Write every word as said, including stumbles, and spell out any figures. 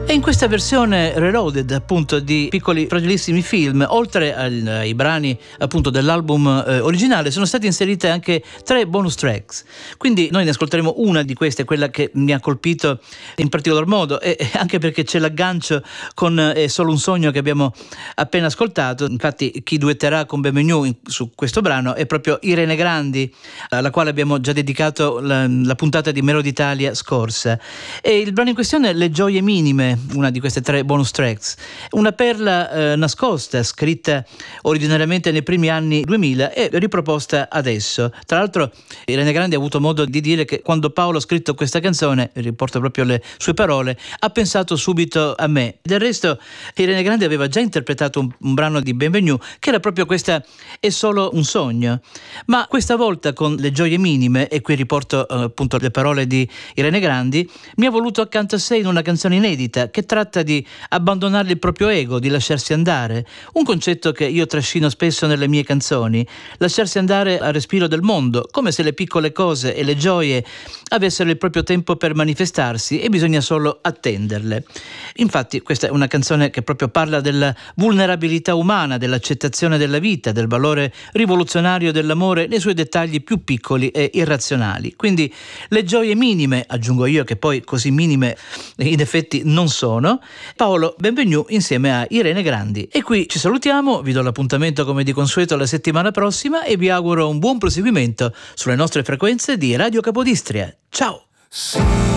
E in questa versione reloaded appunto di Piccoli Fragilissimi Film, oltre al, ai brani appunto dell'album eh, originale, sono state inserite anche tre bonus tracks. Quindi noi ne ascolteremo una di queste, quella che mi ha colpito in particolar modo, e, e anche perché c'è l'aggancio con eh, Solo un sogno che abbiamo appena ascoltato. Infatti chi duetterà con Benvenu in, su questo brano è proprio Irene Grandi, alla quale abbiamo già dedicato la, la puntata di Melody Italia scorsa. E il brano in questione è Le gioie minime, una di queste tre bonus tracks, una perla eh, nascosta, scritta originariamente nei primi anni duemila e riproposta adesso. Tra l'altro Irene Grandi ha avuto modo di dire che quando Paolo ha scritto questa canzone, riporto proprio le sue parole, ha pensato subito a me. Del resto Irene Grandi aveva già interpretato un, un brano di Benvenu che era proprio questa È solo un sogno, ma questa volta con Le gioie minime, e qui riporto eh, appunto le parole di Irene Grandi, mi ha voluto accanto a sé in una canzone inedita che tratta di abbandonare il proprio ego, di lasciarsi andare, un concetto che io trascino spesso nelle mie canzoni, lasciarsi andare al respiro del mondo, come se le piccole cose e le gioie avessero il proprio tempo per manifestarsi e bisogna solo attenderle. Infatti questa è una canzone che proprio parla della vulnerabilità umana, dell'accettazione della vita, del valore rivoluzionario dell'amore nei suoi dettagli più piccoli e irrazionali. Quindi le gioie minime, aggiungo io, che poi così minime in effetti non sono. Paolo Benvenu insieme a Irene Grandi. E qui ci salutiamo, vi do l'appuntamento come di consueto la settimana prossima e vi auguro un buon proseguimento sulle nostre frequenze di Radio Capodistria. Ciao!